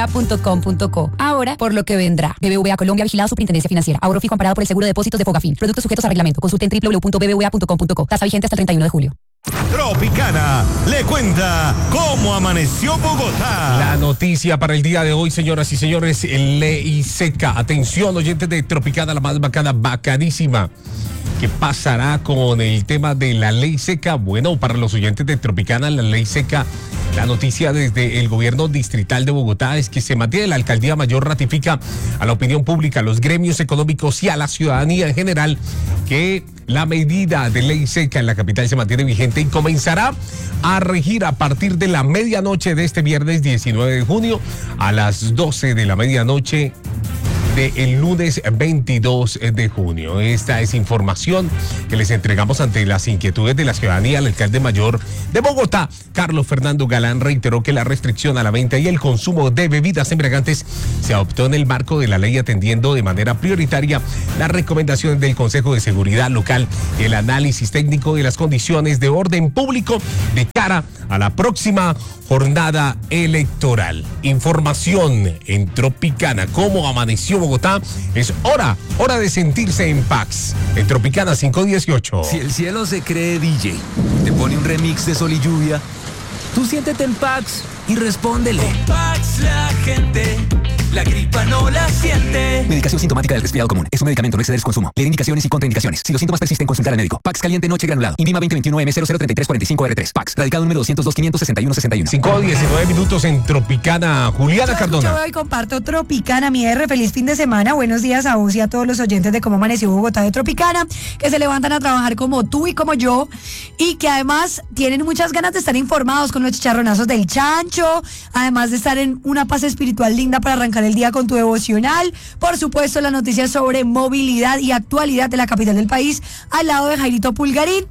.com.co. Ahora, por lo que vendrá. BBVA Colombia, vigilado Superintendencia Financiera. Ahorro fijo amparado por el seguro de depósitos de Fogafín. Productos sujetos a reglamento. Consulte en www.bbva.com.co. Tasa vigente hasta el 31 de julio. Tropicana le cuenta cómo amaneció Bogotá. La noticia para el día de hoy, señoras y señores, ley seca. Atención, oyentes de Tropicana, la más bacana, bacanísima. ¿Qué pasará con el tema de la ley seca? Bueno, para los oyentes de Tropicana, la ley seca, la noticia desde el gobierno distrital de Bogotá es que se mantiene. La alcaldía mayor ratifica a la opinión pública, a los gremios económicos y a la ciudadanía en general que la medida de ley seca en la capital se mantiene vigente y comenzará a regir a partir de la medianoche de este viernes 19 de junio a las 12 de la medianoche del lunes 22 de junio. Esta es información que les entregamos ante las inquietudes de la ciudadanía. El alcalde mayor de Bogotá, Carlos Fernando Galán, reiteró que la restricción a la venta y el consumo de bebidas embriagantes se adoptó en el marco de la ley, atendiendo de manera prioritaria las recomendaciones del Consejo de Seguridad Local y el análisis técnico de las condiciones de orden público de cara a la próxima jornada electoral. Información en Tropicana. ¿Cómo amaneció Bogotá? Es hora de sentirse en paz. En Tropicana 518. Si el cielo se cree DJ, te pone un remix de Sol y Lluvia, tú siéntete en Pax y respóndele. Con Pax la gente, la gripa no la siente. Medicación sintomática del resfriado común. Es un medicamento, no exceder su consumo. Leer indicaciones y contraindicaciones. Si los síntomas persisten, consultar al médico. Pax caliente noche granulado. Invima 2021M003345R3. Pax. Radicado número 202-561-61. 5:19 minutos en Tropicana. Juliana Cardona. Yo hoy comparto Tropicana, mi R. Feliz fin de semana. Buenos días a vos y a todos los oyentes de Cómo Amaneció Bogotá de Tropicana, que se levantan a trabajar como tú y como yo, y que además tienen muchas ganas de estar informados con los chicharronazos del chancho, además de estar en una paz espiritual linda para arrancar el día con tu devocional. Por supuesto, las noticias sobre movilidad y actualidad de la capital del país, al lado de Jairito Pulgarín.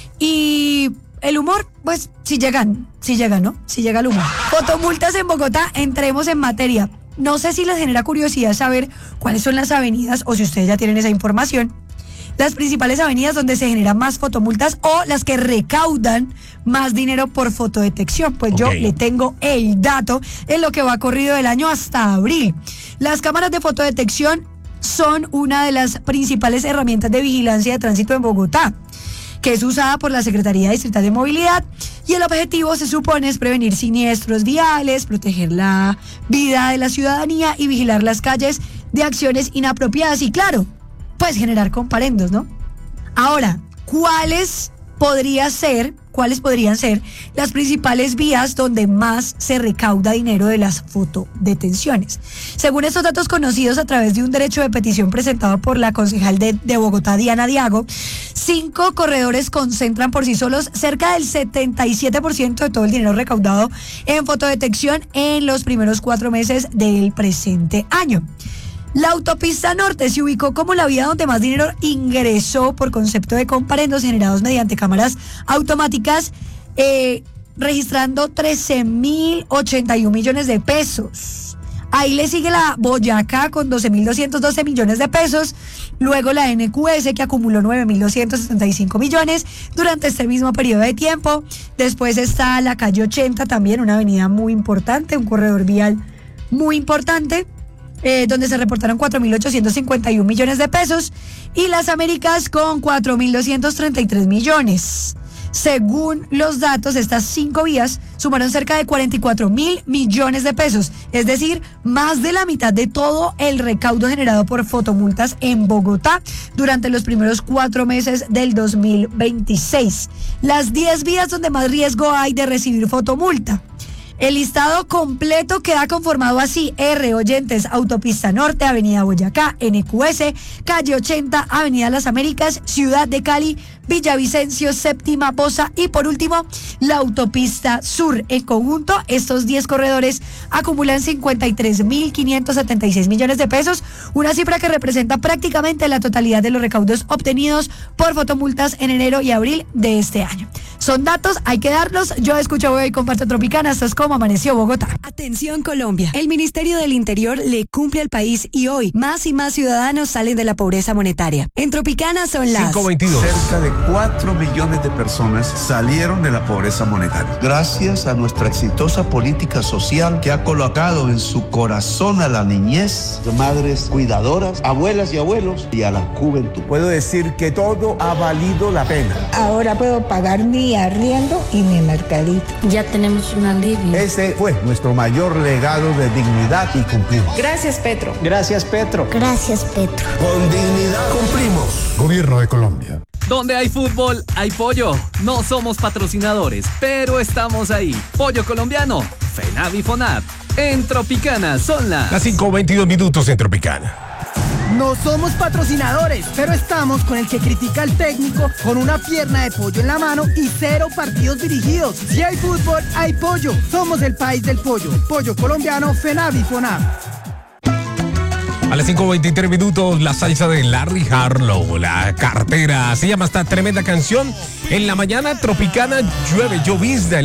Y el humor, pues, si llega, ¿no? Si llega el humor. Fotomultas en Bogotá, entremos en materia. No sé si les genera curiosidad saber cuáles son las avenidas, o si ustedes ya tienen esa información, las principales avenidas donde se generan más fotomultas o las que recaudan más dinero por fotodetección. Pues yo le tengo el dato en lo que va corrido del año hasta abril. Las cámaras de fotodetección son una de las principales herramientas de vigilancia de tránsito en Bogotá, que es usada por la Secretaría Distrital de Movilidad, y el objetivo, se supone, es prevenir siniestros viales, proteger la vida de la ciudadanía y vigilar las calles de acciones inapropiadas y, claro, pues generar comparendos, ¿no? Ahora, ¿cuáles podrían ser las principales vías donde más se recauda dinero de las fotodetenciones? Según estos datos conocidos a través de un derecho de petición presentado por la concejal de Bogotá, Diana Diago, 5 corredores concentran por sí solos cerca del 77% de todo el dinero recaudado en fotodetección en los primeros 4 meses del presente año. La autopista norte se ubicó como la vía donde más dinero ingresó por concepto de comparendos generados mediante cámaras automáticas, registrando 13.081 millones de pesos. Ahí le sigue la Boyacá con 12.212 millones de pesos. Luego la NQS, que acumuló 9.275 millones durante este mismo periodo de tiempo. Después está la calle 80, también una avenida muy importante, un corredor vial muy importante, donde se reportaron 4.851 millones de pesos, y las Américas con 4.233 millones. Según los datos, estas 5 vías sumaron cerca de 44.000 millones de pesos, es decir, más de la mitad de todo el recaudo generado por fotomultas en Bogotá durante los primeros 4 meses del 2026. Las 10 vías donde más riesgo hay de recibir fotomulta. El listado completo queda conformado así: R, oyentes, Autopista Norte, Avenida Boyacá, NQS, Calle 80, Avenida Las Américas, Ciudad de Cali, Villavicencio, Séptima, Bosa y por último la Autopista Sur. En conjunto, estos 10 corredores acumulan 53.576 millones de pesos, una cifra que representa prácticamente la totalidad de los recaudos obtenidos por fotomultas en enero y abril de este año. Son datos, hay que darlos. Yo escucho hoy y comparto Tropicana. Esto es Cómo Amaneció Bogotá. Atención Colombia, el Ministerio del Interior le cumple al país y hoy más y más ciudadanos salen de la pobreza monetaria. En Tropicana son las 5:22. Cerca de 4 millones de personas salieron de la pobreza monetaria. Gracias a nuestra exitosa política social que ha colocado en su corazón a la niñez, madres cuidadoras, abuelas y abuelos y a la juventud. Puedo decir que todo ha valido la pena. Ahora puedo pagar mi arriendo y mi mercadito. Ya tenemos un alivio. Ese fue nuestro mayor legado de dignidad y cumplimos. Gracias, Petro. Gracias, Petro. Gracias, Petro. Con dignidad cumplimos. Gobierno de Colombia. Donde hay fútbol, hay pollo. No somos patrocinadores, pero estamos ahí. Pollo colombiano, FENAV y FONAV. En Tropicana son las 5:22 minutos en Tropicana. No somos patrocinadores, pero estamos con el que critica al técnico con una pierna de pollo en la mano y 0 partidos dirigidos. Si hay fútbol, hay pollo. Somos el país del pollo. Pollo colombiano, FENAV y FONAV. A las 5:23 minutos, la salsa de Larry Harlow, La Cartera. Se llama esta tremenda canción. En la mañana Tropicana llueve, llovizna.